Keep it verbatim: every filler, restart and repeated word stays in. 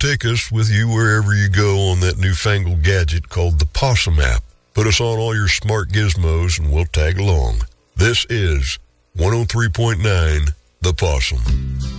take us with you wherever you go on that newfangled gadget called the Possum app. Put us on all your smart gizmos and we'll tag along. This is one oh three point nine The Possum.